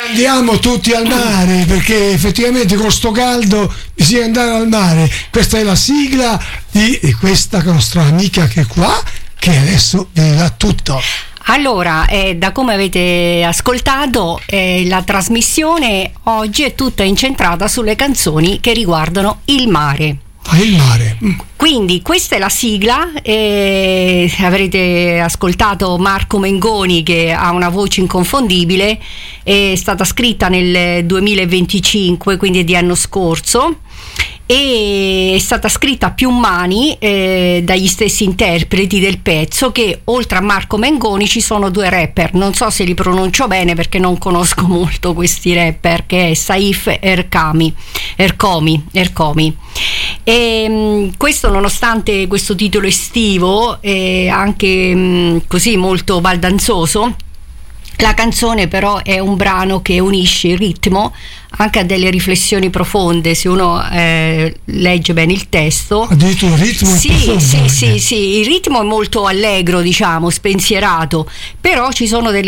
Andiamo tutti al mare, perché effettivamente con sto caldo bisogna andare al mare. Questa è la sigla di questa nostra amica che è qua, che adesso vi dà tutto. Allora, da come avete ascoltato, la trasmissione oggi è tutta incentrata sulle canzoni che riguardano il mare. Il mare. Quindi questa è la sigla, avrete ascoltato Marco Mengoni, che ha una voce inconfondibile, è stata scritta nel 2025, quindi di anno scorso, e è stata scritta a più mani dagli stessi interpreti del pezzo, che oltre a Marco Mengoni ci sono due rapper, non so se li pronuncio bene perché non conosco molto questi rapper, che è Saif Ercomi. E questo, nonostante questo titolo estivo anche così molto baldanzoso, la canzone però è un brano che unisce il ritmo anche a delle riflessioni profonde. Se uno legge bene il testo, addirittura il ritmo sì, il ritmo è molto allegro, diciamo, spensierato, però ci sono delle